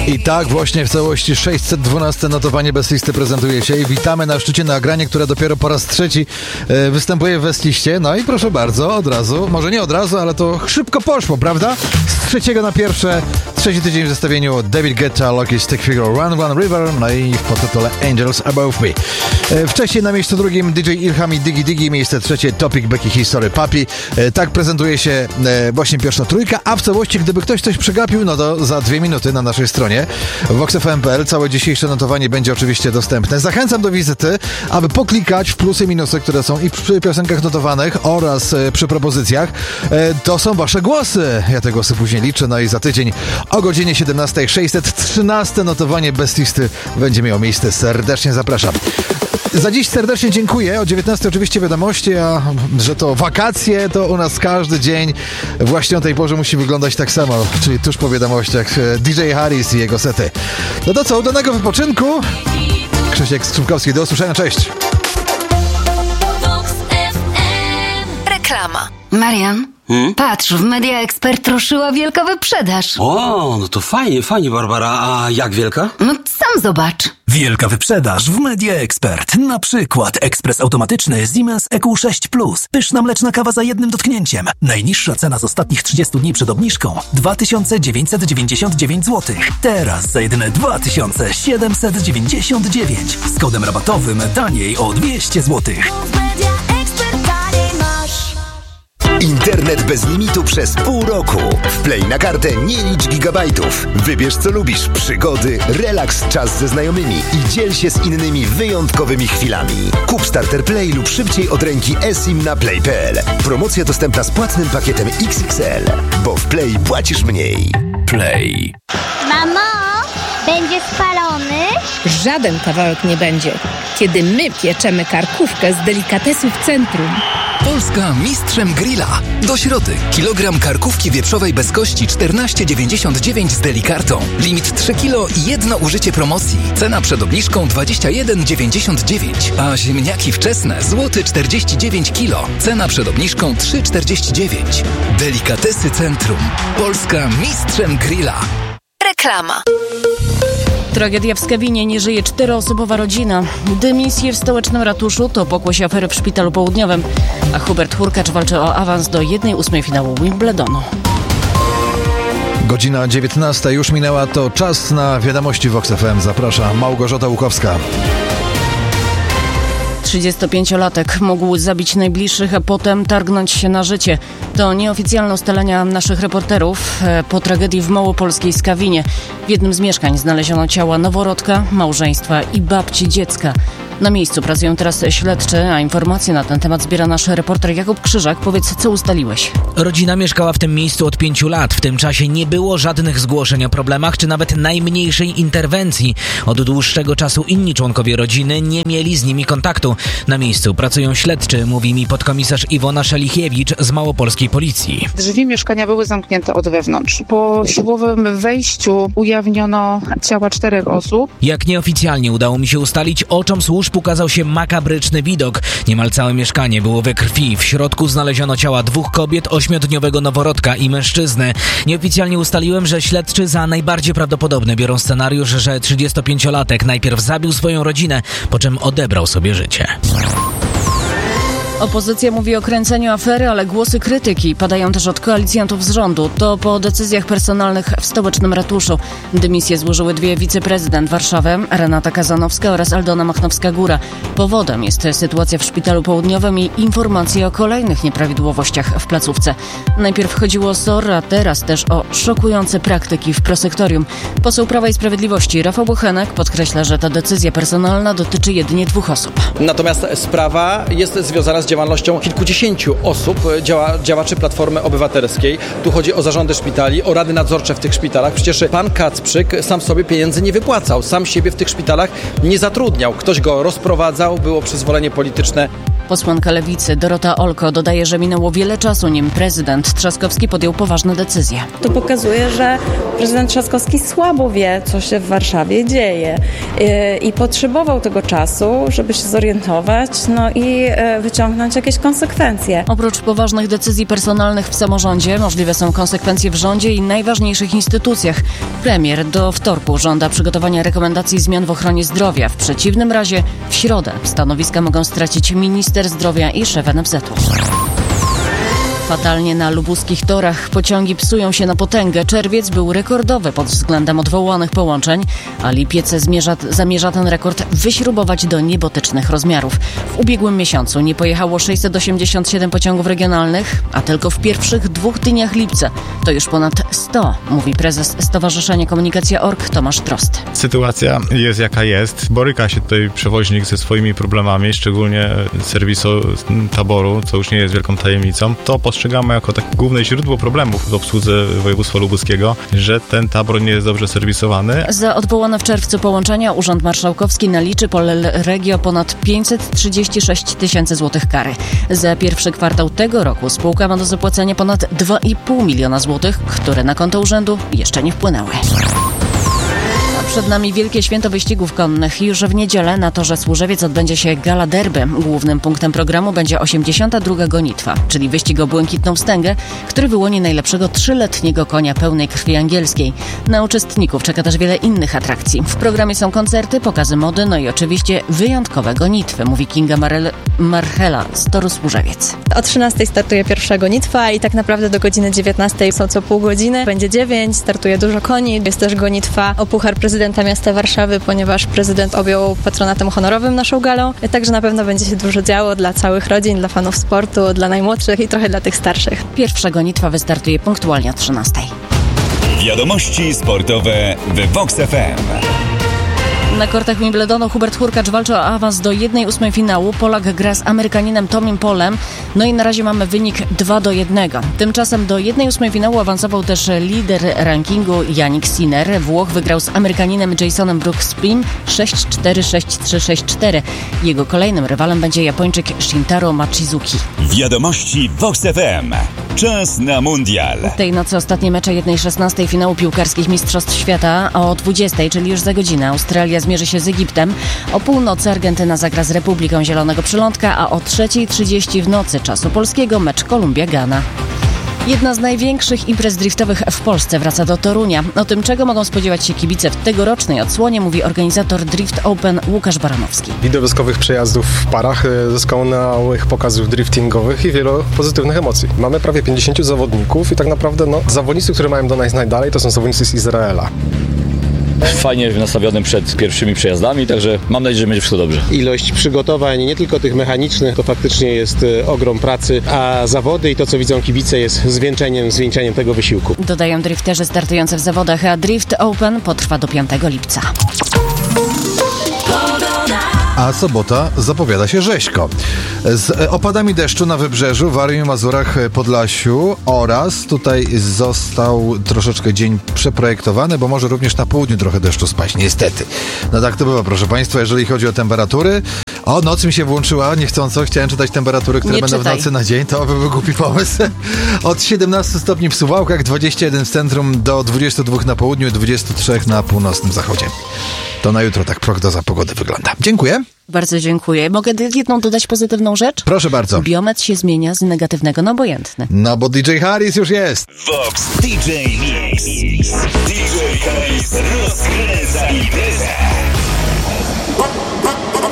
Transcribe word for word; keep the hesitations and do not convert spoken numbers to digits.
I tak właśnie w całości sześćset dwanaście notowanie bez listy prezentuje się i witamy na szczycie nagranie, które dopiero po raz trzeci e, występuje w Westliście. No i proszę bardzo, od razu, może nie od razu, ale to szybko poszło, prawda? Z trzeciego na pierwsze, trzeci tydzień w zestawieniu David Guetta, Lucky Stick Figure, Run Run River, no i w podtytule Angels Above Me. E, wcześniej na miejscu drugim D J Ilham i Diggy Diggy, miejsce trzecie Topic, Becky History, Papi. E, tak prezentuje się e, właśnie pierwsza trójka, a w całości, gdyby ktoś coś przegapił, no to za dwie minuty na naszej stronie vox f m kropka p l całe dzisiejsze notowanie będzie oczywiście dostępne. Zachęcam do wizyty, aby poklikać w plusy i minusy, które są i przy piosenkach notowanych oraz e, przy propozycjach. E, to są wasze głosy. Ja te głosy później liczę, no i za tydzień o godzinie siedemnastej sześćset trzynaście notowanie bez listy będzie miało miejsce. Serdecznie zapraszam. Za dziś serdecznie dziękuję. O dziewiętnastej oczywiście wiadomości, a że to wakacje, to u nas każdy dzień właśnie o tej porze musi wyglądać tak samo, czyli tuż po wiadomościach D J Harris i jego sety. No to co, udanego wypoczynku. Krzysiek Skrzypkowski, do usłyszenia, cześć. Reklama. Marian, hmm? patrz, w Media Expert ruszyła wielka wyprzedaż. O, no to fajnie, fajnie, Barbara. A jak wielka? No sam zobacz. Wielka wyprzedaż w Media Expert. Na przykład ekspres automatyczny Siemens E Q sześć plus. Pyszna mleczna kawa za jednym dotknięciem. Najniższa cena z ostatnich trzydziestu dni przed obniżką dwa tysiące dziewięćset dziewięćdziesiąt dziewięć złotych. Teraz za jedyne dwa tysiące siedemset dziewięćdziesiąt dziewięć. Z kodem rabatowym taniej o dwieście złotych. Internet bez limitu przez pół roku. Wplej na kartę, nie licz gigabajtów. Wybierz co lubisz, przygody, relaks, czas ze znajomymi i dziel się z innymi wyjątkowymi chwilami. Kup Starter Play lub szybciej od ręki eSIM na play kropka p l. Promocja dostępna z płatnym pakietem X X L, bo w Play płacisz mniej. Play. Mamo, będzie spalony? Żaden kawałek nie będzie, kiedy my pieczemy karkówkę z delikatesów Centrum. Polska mistrzem grilla. Do środy. Kilogram karkówki wieprzowej bez kości czternaście dziewięćdziesiąt dziewięć z delikartą. Limit trzy kilo i jedno użycie promocji. Cena przed obniżką dwadzieścia jeden dziewięćdziesiąt dziewięć. A ziemniaki wczesne złoty czterdzieści dziewięć kilo. Cena przed obniżką trzy czterdzieści dziewięć. Delikatesy Centrum. Polska mistrzem grilla. Reklama. Tragedia w Skawinie, nie żyje czteroosobowa rodzina. Dymisje w stołecznym ratuszu to pokłosie afery w Szpitalu Południowym, a Hubert Hurkacz walczy o awans do jednej ósmej finału Wimbledonu. Godzina dziewiętnasta już minęła, to czas na wiadomości vox f m. Zaprasza Małgorzata Łukowska. trzydziestopięciolatek mógł zabić najbliższych, a potem targnąć się na życie. To nieoficjalne ustalenia naszych reporterów po tragedii w małopolskiej Skawinie. W jednym z mieszkań znaleziono ciała noworodka, małżeństwa i babci dziecka. Na miejscu pracują teraz śledczy, a informacje na ten temat zbiera nasz reporter Jakub Krzyżak. Powiedz, co ustaliłeś? Rodzina mieszkała w tym miejscu od pięciu lat. W tym czasie nie było żadnych zgłoszeń o problemach, czy nawet najmniejszej interwencji. Od dłuższego czasu inni członkowie rodziny nie mieli z nimi kontaktu. Na miejscu pracują śledczy, mówi mi podkomisarz Iwona Szelichiewicz z małopolskiej policji. Drzwi mieszkania były zamknięte od wewnątrz. Po siłowym wejściu ujawniono ciała czterech osób. Jak nieoficjalnie udało mi się ustalić, oczom służb ukazał się makabryczny widok. Niemal całe mieszkanie było we krwi. W środku znaleziono ciała dwóch kobiet, ośmiodniowego noworodka i mężczyzny. Nieoficjalnie ustaliłem, że śledczy za najbardziej prawdopodobny biorą scenariusz, że trzydziestopięciolatek najpierw zabił swoją rodzinę, po czym odebrał sobie życie. Opozycja mówi o kręceniu afery, ale głosy krytyki padają też od koalicjantów z rządu. To po decyzjach personalnych w stołecznym ratuszu. Dymisję złożyły dwie wiceprezydent Warszawy, Renata Kazanowska oraz Aldona Machnowska-Góra. Powodem jest sytuacja w Szpitalu Południowym i informacje o kolejnych nieprawidłowościach w placówce. Najpierw chodziło o S O R, a teraz też o szokujące praktyki w prosektorium. Poseł Prawa i Sprawiedliwości Rafał Bochenek podkreśla, że ta decyzja personalna dotyczy jedynie dwóch osób. Natomiast sprawa jest związana z działalnością kilkudziesięciu osób, działa, działaczy Platformy Obywatelskiej. Tu chodzi o zarządy szpitali, o rady nadzorcze w tych szpitalach. Przecież pan Kacprzyk sam sobie pieniędzy nie wypłacał, sam siebie w tych szpitalach nie zatrudniał. Ktoś go rozprowadzał, było przyzwolenie polityczne. Posłanka Lewicy Dorota Olko dodaje, że minęło wiele czasu, nim prezydent Trzaskowski podjął poważne decyzje. To pokazuje, że prezydent Trzaskowski słabo wie, co się w Warszawie dzieje i potrzebował tego czasu, żeby się zorientować, no i wyciągnąć jakieś konsekwencje. Oprócz poważnych decyzji personalnych w samorządzie, możliwe są konsekwencje w rządzie i najważniejszych instytucjach. Premier do wtorku żąda przygotowania rekomendacji zmian w ochronie zdrowia. W przeciwnym razie w środę stanowiska mogą stracić minister zdrowia i szef N F Z u. Fatalnie na lubuskich torach. Pociągi psują się na potęgę. Czerwiec był rekordowy pod względem odwołanych połączeń, a lipiec zmierza, zamierza ten rekord wyśrubować do niebotycznych rozmiarów. W ubiegłym miesiącu nie pojechało sześćset osiemdziesiąt siedem pociągów regionalnych, a tylko w pierwszych dwóch dniach lipca to już ponad sto, mówi prezes Stowarzyszenia Komunikacja kropka org Tomasz Drost. Sytuacja jest jaka jest. Boryka się tutaj przewoźnik ze swoimi problemami, szczególnie serwisu taboru, co już nie jest wielką tajemnicą. To postrzegamy jako takie główne źródło problemów w obsłudze województwa lubuskiego, że ten tabor nie jest dobrze serwisowany. Za odwołane w czerwcu połączenia Urząd Marszałkowski naliczy Polregio ponad pięćset trzydzieści sześć tysięcy złotych kary. Za pierwszy kwartał tego roku spółka ma do zapłacenia ponad dwa i pół miliona złotych, które na konto urzędu jeszcze nie wpłynęły. Przed nami wielkie święto wyścigów konnych. Już w niedzielę na torze Służewiec odbędzie się gala derby. Głównym punktem programu będzie osiemdziesiąta druga gonitwa, czyli wyścig o błękitną wstęgę, który wyłoni najlepszego trzyletniego konia pełnej krwi angielskiej. Na uczestników czeka też wiele innych atrakcji. W programie są koncerty, pokazy mody, no i oczywiście wyjątkowe gonitwy, mówi Kinga Marel- Marchela z toru Służewiec. O trzynastej startuje pierwsza gonitwa i tak naprawdę do godziny dziewiętnastej są co pół godziny. Będzie dziewięć, startuje dużo koni. Jest też gonitwa o Puchar Prezydenta Miasta Warszawy, ponieważ prezydent objął patronatem honorowym naszą galą. Także na pewno będzie się dużo działo dla całych rodzin, dla fanów sportu, dla najmłodszych i trochę dla tych starszych. Pierwsza gonitwa wystartuje punktualnie o trzynastej. Wiadomości sportowe w Vox F M. Na kortach Wimbledonu Hubert Hurkacz walczy o awans do jednej ósmej finału. Polak gra z Amerykaninem Tomim Polem. No i na razie mamy wynik dwa do jednego. Tymczasem do jednej ósmej finału awansował też lider rankingu Jannik Sinner. Włoch wygrał z Amerykaninem Jasonem Brooks-Sprim sześć cztery, sześć trzy, sześć cztery. Jego kolejnym rywalem będzie Japończyk Shintaro Machizuki. Wiadomości Vox F M. Czas na mundial. Tej nocy ostatnie mecze jednej szesnastej finału piłkarskich Mistrzostw Świata. O dwudziestej, czyli już za godzinę, Australia zmierzy się z Egiptem. O północy Argentyna zagra z Republiką Zielonego Przylądka, a o trzeciej trzydzieści w nocy czasu polskiego mecz Kolumbia-Ghana. Jedna z największych imprez driftowych w Polsce wraca do Torunia. O tym, czego mogą spodziewać się kibice w tegorocznej odsłonie, mówi organizator Drift Open Łukasz Baranowski. Widowiskowych przejazdów w parach, doskonałych pokazów driftingowych i wielu pozytywnych emocji. Mamy prawie pięćdziesięciu zawodników i tak naprawdę no, zawodnicy, które mają do nas najdalej, to są zawodnicy z Izraela. Fajnie nastawionym przed pierwszymi przejazdami, także mam nadzieję, że będzie wszystko dobrze. Ilość przygotowań, nie tylko tych mechanicznych, to faktycznie jest ogrom pracy, a zawody i to, co widzą kibice, jest zwieńczeniem, zwieńczeniem tego wysiłku. Dodają drifterzy startujące w zawodach, a Drift Open potrwa do piątego lipca. A sobota zapowiada się rzeźko. Z opadami deszczu na wybrzeżu, Warmii, Mazurach, Podlasiu oraz tutaj został troszeczkę dzień przeprojektowany, bo może również na południu trochę deszczu spaść, niestety. No tak to bywa, proszę Państwa, jeżeli chodzi o temperatury. O, noc mi się włączyła, niechcąco, chciałem czytać temperatury, które Nie będą czytaj. w nocy na dzień, to by był głupi pomysł. Od siedemnastu stopni w Suwałkach, dwudziestu jeden w centrum, do dwudziestu dwóch na południu, dwudziestu trzech na północnym zachodzie. To na jutro tak prognoza pogody wygląda. Dziękuję. Bardzo dziękuję. Mogę jedną dodać pozytywną rzecz? Proszę bardzo. Biometr się zmienia z negatywnego na obojętny. No bo D J Harris już jest. Vox D J Mix. D J Harris rozkręca imprezę.